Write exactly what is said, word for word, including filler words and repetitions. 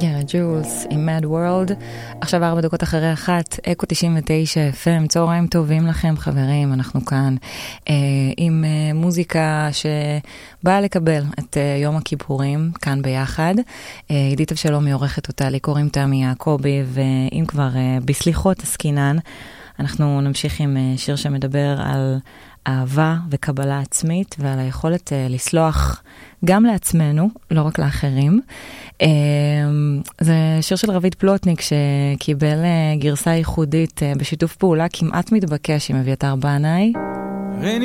יאללה ג'ולס עם Mad World. עכשיו ארבע דקות אחרי אחת, אקו תשעים ותשע אף אם. צהריים טובים לכם חברים, אנחנו כאן אה, עם אה, מוזיקה שבאה לקבל את אה, יום הכיפורים כאן ביחד. אה, עידית אבשלום היא עורכת אותה, לי קוראים תמי יעקבי, ואם כבר אה, בסליחות עסקינן, אנחנו נמשיך עם אה, שיר שמדבר על אהבה וקבלה עצמית ועל היכולת אה, לסלוח גם לעצמנו, לא רק לאחרים. אה, זה שיר של רביד פלוטניק שקיבל אה, גרסה ייחודית אה, בשיתוף פעולה כמעט מתבקש עם אביתר בנאי.